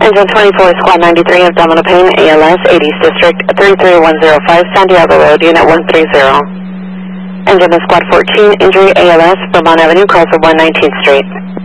Engine 24, Squad 93 of Domino Payne, ALS, 80s District, 33105, Santiago Road, Unit 130. Engine of Squad 14, injury ALS, Vermont Avenue, calls for 119th Street.